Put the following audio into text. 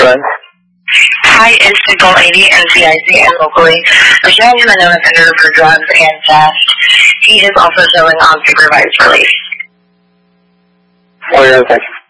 Hello? Hi, it's Single Lady, NCIC, and locally. I'm showing him a known offender for drugs and theft. He is also showing on supervised release. Oh, yeah, thank you.